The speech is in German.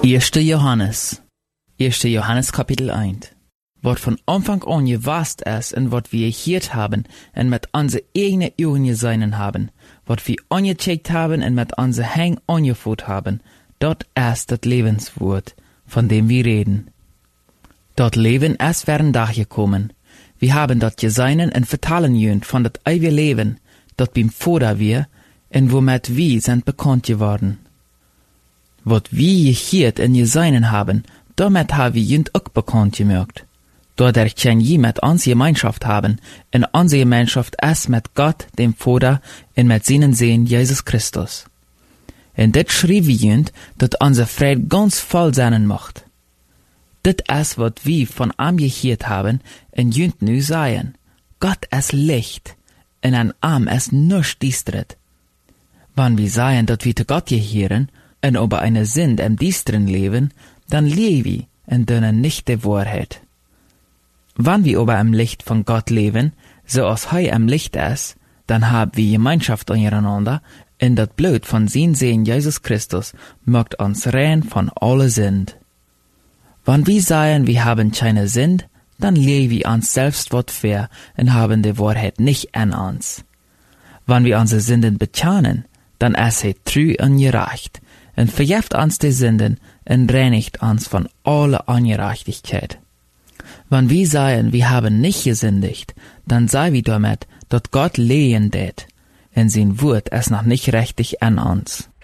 1. Johannes. 1. Johannes Kapitel 1. Wat von Anfang an gewast ist und wat wir gehört haben und mit unsere eigenen Augen gesehen haben, wat wir angecheckt haben und mit unsere Hängen angeführt haben, dort ist das Lebenswort, von dem wir reden. Dort Leben ist während Tag gekommen. Wir haben dort gesehen und vertalen jönt von dat ewige Leben, dort beim Vater wir, und womit wir sind bekannt geworden. Wat wir gehört und gesehen haben, damit haben wir jönt auch bekannt gemerkt. Dadurch können wir mit uns Gemeinschaft haben, und unsere Gemeinschaft ist mit Gott, dem Vater, und mit seinen Sohn Jesus Christus. Und das schrieb wir jönt, dass unser Fried ganz voll sein macht. Das ist, was wir von ihm gehört haben, und jönt nu sagen. Gott ist Licht, und an ihm ist nichts düstert. Wenn wir sagen, dass wir zu Gott gehören, und über eine Sünde im Düsteren leben, dann leben wir und dönen nicht die Wahrheit. Wenn wir über im Licht von Gott leben, so als er im Licht ist, dann haben wir Gemeinschaft untereinander, und das Blut von seinem Sohn Jesus Christus macht uns rein von aller Sünde. Wenn wir sagen, wir haben keine Sünde, dann leben wir uns selbst was fair und haben die Wahrheit nicht an uns. Wenn wir unsere Sünden bekennen, dann ist er treu und gerecht, und vergibt uns die Sünden und reinigt uns von aller Ungerechtigkeit. Wenn wir sagen, wir haben nicht gesündigt, dann sei wir damit, dass Gott lehen tät, und sein Wort ist noch nicht richtig an uns.